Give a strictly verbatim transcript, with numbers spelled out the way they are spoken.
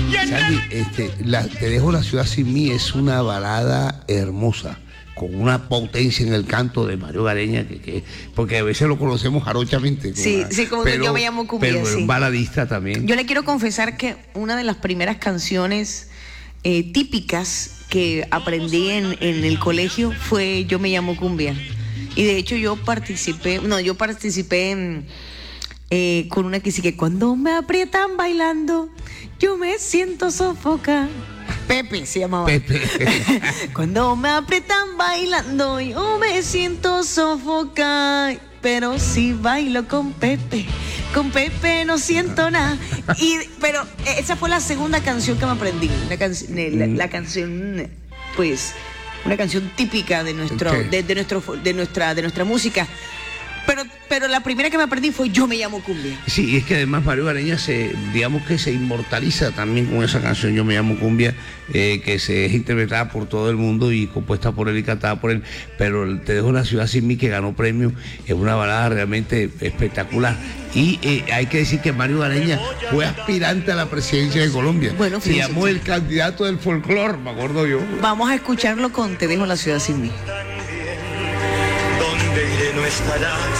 Sandy, este, la, Te dejo la ciudad sin mí es una balada hermosa, con una potencia en el canto de Mario Gareña, que, que porque a veces lo conocemos jarochamente. Sí, una, sí, como pero, Yo me llamo Cumbia, pero sí. es baladista también. Yo le quiero confesar que una de las primeras canciones eh, típicas que aprendí en, en el colegio fue Yo me llamo Cumbia. Y de hecho yo participé, no, yo participé en, eh, con una que sí que cuando me aprietan bailando, yo me siento sofocar. Pepe se llamaba. Pepe. Cuando me aprietan bailando, yo me siento sofocar. Pero si bailo con Pepe, con Pepe no siento nada. Y, pero esa fue la segunda canción que me aprendí. La, can, la, la canción, pues, una canción típica de nuestro, okay. de, de nuestro, de nuestra, de nuestra música. Pero, pero la primera que me aprendí fue Yo me llamo Cumbia. Sí, es que además Mario Gareña se, digamos que se inmortaliza también con esa canción Yo me llamo Cumbia, eh, que se es interpretada por todo el mundo y compuesta por él y cantada por él. Pero Te dejo la ciudad sin mí, que ganó premio, es una balada realmente espectacular. Y eh, hay que decir que Mario Gareña fue aspirante a la presidencia de Colombia. Bueno, se llamó el candidato del folclore, me acuerdo yo. Vamos a escucharlo con Te dejo la ciudad sin mí. Donde iré no estarás.